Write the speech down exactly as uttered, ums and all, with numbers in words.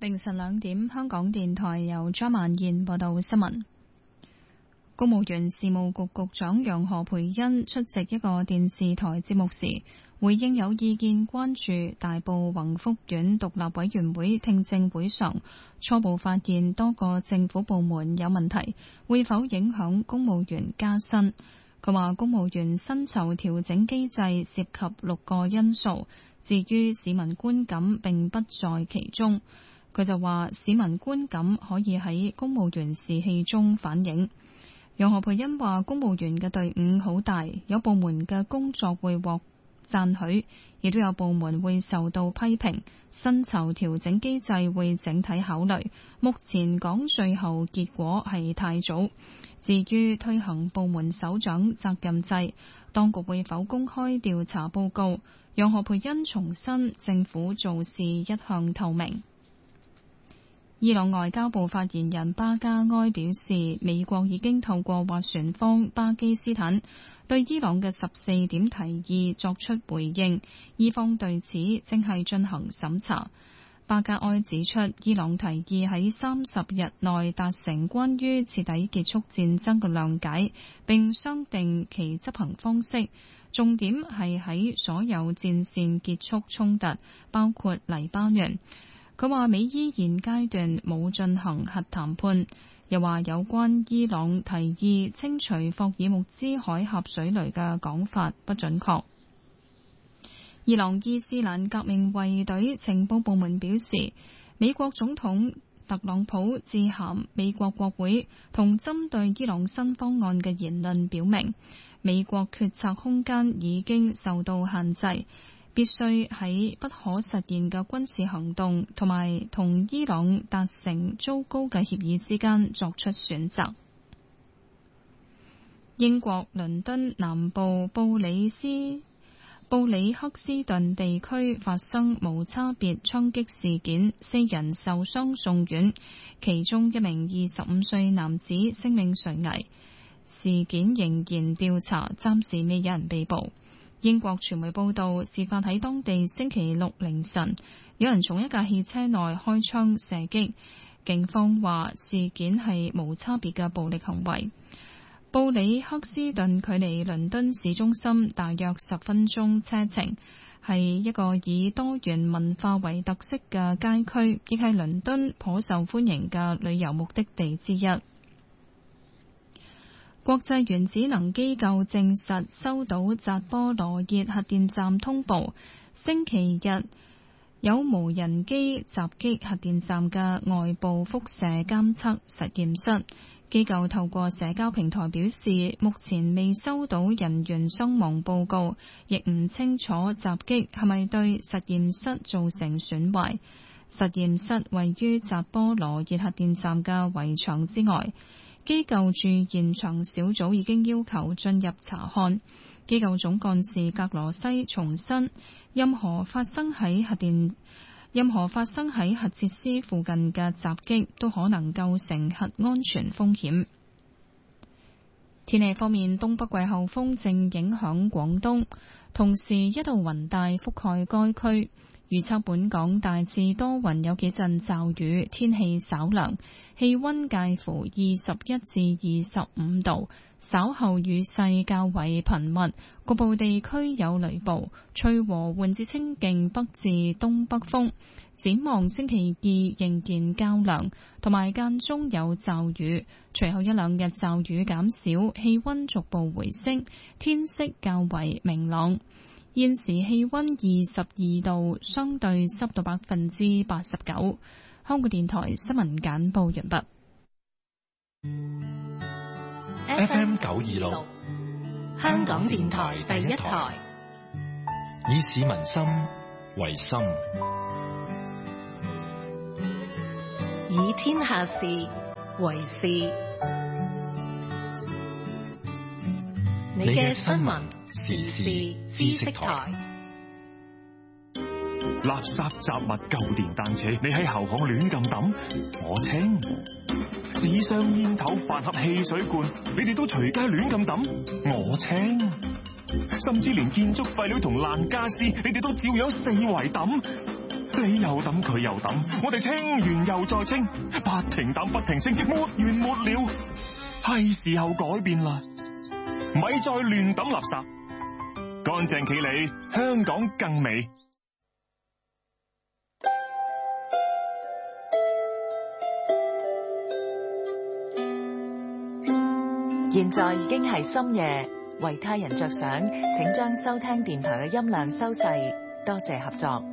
凌晨兩點，香港電台由張曼燕報道新聞。公務員事務局局長楊何蓓茵出席一個電視台節目時，回應有意見關注大埔宏福苑獨立委員會聽證會上初步發現多個政府部門有問題，會否影響公務員加薪？佢話公務員薪酬調整機制涉及六個因素，至於市民觀感並不在其中。佢就話市民觀感可以喺公務員士氣中反映。楊何蓓茵話公務員嘅隊伍好大，有部門嘅工作會獲讚許，亦都有部門會受到批評，薪酬調整機制會整體考慮，目前講最後結果係太早。至於推行部門首長責任制，當局會否公開調查報告？楊何蓓茵重申政府做事一向透明。伊朗外交部發言人巴加埃表示，美國已經透過斡旋方巴基斯坦對伊朗嘅十四點提議作出回應，伊方對此正係進行審查。巴加埃指出，伊朗提議喺三十日內達成關於徹底結束戰爭嘅諒解，並商定其執行方式，重點係喺所有戰線結束衝突，包括黎巴嫩。佢話美伊現階段冇進行核談判，又話有關伊朗提議清除霍爾木茲海峽水雷嘅講法不準確。伊朗伊斯蘭革命衛隊情報部門表示，美國總統特朗普致函美國國會，同針對伊朗新方案嘅言論表明，美國決策空間已經受到限制，必須喺不可實現嘅軍事行動同埋同伊朗達成糟糕嘅協議之間作出選擇。英國倫敦南部布里斯布里克斯頓地區發生無差別槍擊事件，四人受傷送院，其中一名二十五歲男子性命垂危。事件仍然調查，暫時未有人被捕。英國傳媒報道，事發喺當地星期六凌晨，有人從一架汽車內開槍射擊。警方話事件係無差別嘅暴力行為。布里克斯頓距離倫敦市中心大約十分鐘車程，係一個以多元文化為特色嘅街區，亦係倫敦頗受歡迎嘅旅遊目的地之一。國際原子能機構證實收到扎波羅熱核電站通報，星期日有無人機襲擊核電站嘅外部輻射監測實驗室。機構透過社交平台表示，目前未收到人員傷亡報告，亦唔清楚襲擊係咪對實驗室造成損壞。實驗室位於扎波羅熱核電站嘅圍牆之外。機構駐現場小組已經要求進入查看。機構總幹事格羅西重申，任何發生喺核電任何發生喺核設施附近嘅襲擊都可能構成核安全風險。天氣方面，東北季候風正影響廣東，同時一道雲帶覆蓋該區。預測本港大致多雲，有幾陣驟雨，天氣稍涼，氣溫介乎二十一至二十五度。稍後雨勢較為頻密，局部地區有雷暴，吹和緩至清勁北至東北風。展望星期二仍然較涼，同埋間中有驟雨，隨後一兩日驟雨減少，氣溫逐步回升，天色較為明朗。現時氣溫二十二度，相對濕度百分之八十九。香港電台新聞簡報完畢。 F M 九二六，香港電台第一台，以市民心為心，以天下事為事。你嘅新聞時事知識台。 垃圾雜物舊電單車，你喺後巷亂咁抌，我清；紙箱煙頭飯盒汽水罐，你哋都隨街亂咁抌，我清；甚至連建築廢料同爛家私，你哋都照樣四圍抌。 你又抌佢又抌，我哋清完又再清，不停抌不停清，沒完沒了。係時候改變啦，咪再亂抌垃圾，乾淨企理，香港更美。 現在已經係深夜，為他人着想，請將收聽電台嘅音量收細，多謝合作。